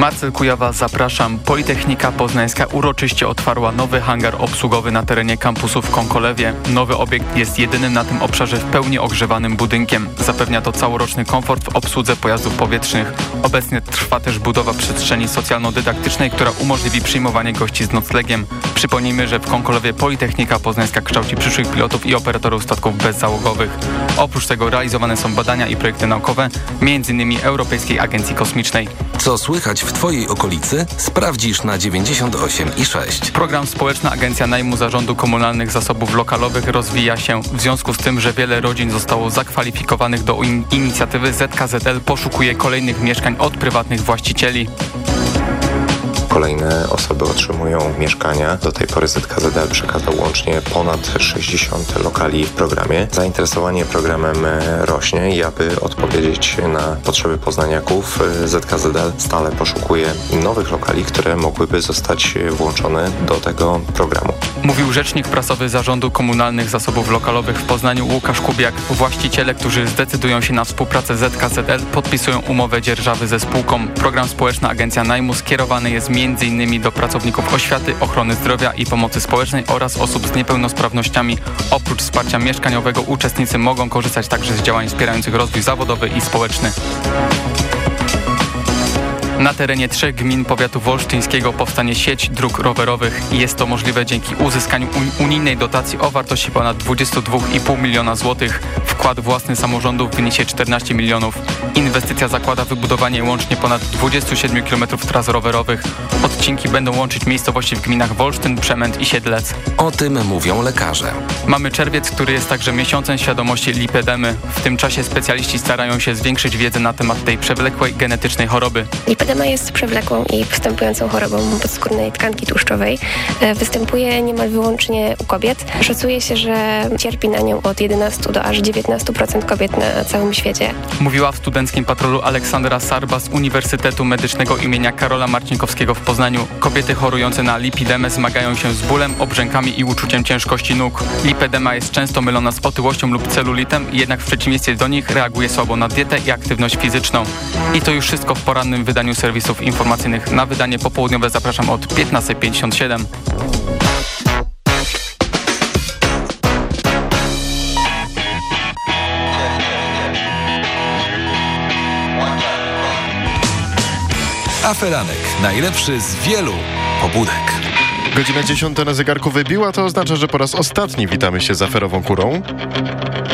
Marcel Kujawa, zapraszam. Politechnika Poznańska uroczyście otwarła nowy hangar obsługowy na terenie kampusu w Konkolewie. Nowy obiekt jest jedynym na tym obszarze w pełni ogrzewanym budynkiem. Zapewnia to całoroczny komfort w obsłudze pojazdów powietrznych. Obecnie trwa też budowa przestrzeni socjalno-dydaktycznej, która umożliwi przyjmowanie gości z noclegiem. Przypomnijmy, że w Konkolewie Politechnika Poznańska kształci przyszłych pilotów i operatorów statków bezzałogowych. Oprócz tego realizowane są badania i projekty naukowe, m.in. Europejskiej Agencji Kosmicznej. Co słychać w Twojej okolicy? Sprawdzisz na 98,6. Program Społeczna Agencja Najmu Zarządu Komunalnych Zasobów Lokalowych rozwija się w związku z tym, że wiele rodzin zostało zakwalifikowanych do inicjatywy ZKZL poszukuje kolejnych mieszkań od prywatnych właścicieli. Kolejne osoby otrzymują mieszkania. Do tej pory ZKZL przekazał łącznie ponad 60 lokali w programie. Zainteresowanie programem rośnie i aby odpowiedzieć na potrzeby poznaniaków, ZKZL stale poszukuje nowych lokali, które mogłyby zostać włączone do tego programu. Mówił rzecznik prasowy Zarządu Komunalnych Zasobów Lokalowych w Poznaniu Łukasz Kubiak. Właściciele, którzy zdecydują się na współpracę z ZKZL, podpisują umowę dzierżawy ze spółką. Program Społeczna Agencja Najmu skierowany jest m.in. do pracowników oświaty, ochrony zdrowia i pomocy społecznej oraz osób z niepełnosprawnościami. Oprócz wsparcia mieszkaniowego uczestnicy mogą korzystać także z działań wspierających rozwój zawodowy i społeczny. Na terenie 3 gmin powiatu wolsztyńskiego powstanie sieć dróg rowerowych i jest to możliwe dzięki uzyskaniu unijnej dotacji o wartości ponad 22,5 miliona złotych. Wkład własny samorządów wyniesie 14 milionów. Inwestycja zakłada wybudowanie łącznie ponad 27 km tras rowerowych. Odcinki będą łączyć miejscowości w gminach Wolsztyn, Przemęt i Siedlec. O tym mówią lekarze. Mamy czerwiec, który jest także miesiącem świadomości lipedemy. W tym czasie specjaliści starają się zwiększyć wiedzę na temat tej przewlekłej genetycznej choroby. Lipedema jest przewlekłą i występującą chorobą podskórnej tkanki tłuszczowej. Występuje niemal wyłącznie u kobiet. Szacuje się, że cierpi na nią od 11 do aż 19% kobiet na całym świecie. Mówiła w Studenckim Patrolu Aleksandra Sarba z Uniwersytetu Medycznego imienia Karola Marcinkowskiego w Poznaniu. Kobiety chorujące na lipidemę zmagają się z bólem, obrzękami i uczuciem ciężkości nóg. Lipedema jest często mylona z otyłością lub celulitem, jednak w przeciwieństwie do nich reaguje słabo na dietę i aktywność fizyczną. I to już wszystko w porannym wydaniu serwisów informacyjnych. Na wydanie popołudniowe zapraszam od 15:57. Aferanek. Najlepszy z wielu pobudek. Godzina 10 na zegarku wybiła, to oznacza, że po raz ostatni witamy się z aferową kurą.